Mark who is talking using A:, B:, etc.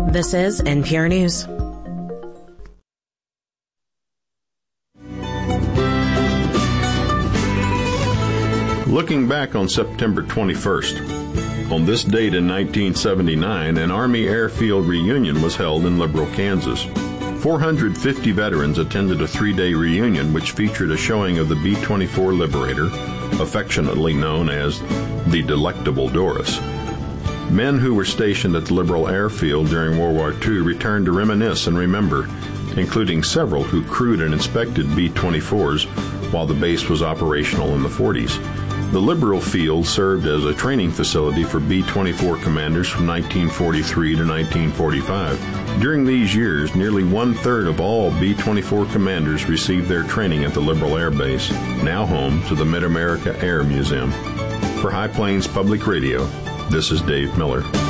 A: This is NPR News.
B: Looking back on September 21st, on this date in 1979, an Army airfield reunion was held in Liberal, Kansas. 450 veterans attended a 3-day reunion which featured a showing of the B-24 Liberator, affectionately known as the Delectable Doris. Men who were stationed at the Liberal airfield during World War II returned to reminisce and remember, including several who crewed and inspected B-24s while the base was operational in the 40s. The Liberal field served as a training facility for B-24 commanders from 1943 to 1945. During these years, nearly one-third of all B-24 commanders received their training at the Liberal Air Base, now home to the Mid-America Air Museum. For High Plains Public Radio, this is Dave Miller.